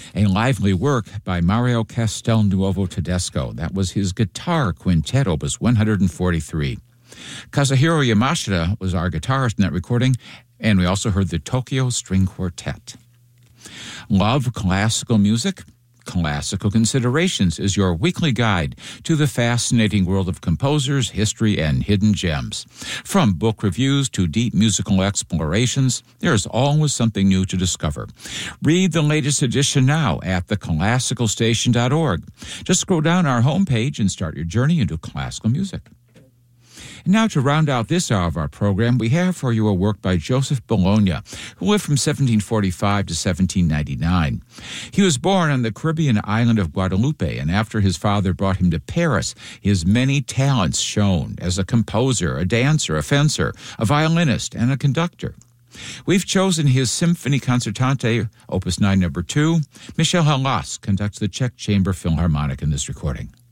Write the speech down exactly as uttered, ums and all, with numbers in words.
A lively work by Mario Castelnuovo Tedesco. That was his guitar quintet, opus one forty-three. Kazuhiro Yamashita was our guitarist in that recording, and we also heard the Tokyo String Quartet. Love classical music? Classical Considerations is your weekly guide to the fascinating world of composers, history, and hidden gems. From book reviews to deep musical explorations, there is always something new to discover. Read the latest edition now at the classical station dot org. Just scroll down our homepage and start your journey into classical music. And now, to round out this hour of our program, we have for you a work by Joseph Bologna, who lived from seventeen forty-five to seventeen ninety-nine. He was born on the Caribbean island of Guadeloupe, and after his father brought him to Paris, his many talents shone as a composer, a dancer, a fencer, a violinist, and a conductor. We've chosen his Symphony Concertante, Opus nine, number two. Michel Halas conducts the Czech Chamber Philharmonic in this recording.